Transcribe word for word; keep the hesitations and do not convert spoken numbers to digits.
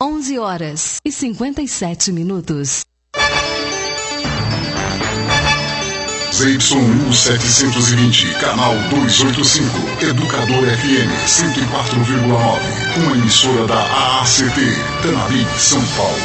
onze horas e cinquenta e sete minutos. Z Y U setecentos e vinte, canal duzentos e oitenta e cinco, Educador F M cento e quatro vírgula nove, uma emissora da A A C T, Tanabi, São Paulo.